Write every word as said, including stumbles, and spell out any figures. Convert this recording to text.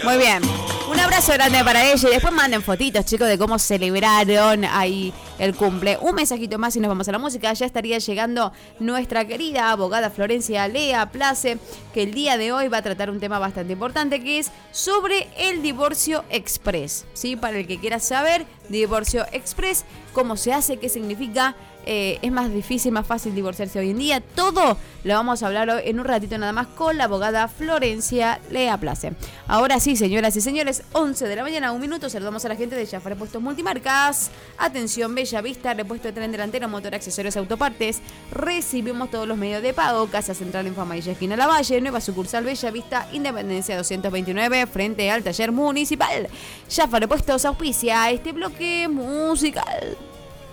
Muy bien. Un abrazo grande para ella y después manden fotitos, chicos, de cómo celebraron ahí el cumple. Un mensajito más y nos vamos a la música. Ya estaría llegando nuestra querida abogada Florencia Lea Place, que el día de hoy va a tratar un tema bastante importante, que es sobre el divorcio express. ¿Sí? Para el que quiera saber, divorcio express, cómo se hace, qué significa, eh, es más difícil, más fácil divorciarse hoy en día. Todo lo vamos a hablar en un ratito nada más con la abogada Florencia Lea Place. Ahora sí, señoras y señores, once de la mañana, un minuto, saludamos a la gente de Jaffa Repuestos Multimarcas. Atención, Bella Vista, repuesto de tren delantero, motor, accesorios, autopartes. Recibimos todos los medios de pago. Casa Central en Famadilla, esquina Lavalle. Nueva sucursal Bella Vista, Independencia doscientos veintinueve, frente al taller municipal. Jaffa Repuestos auspicia este bloque musical.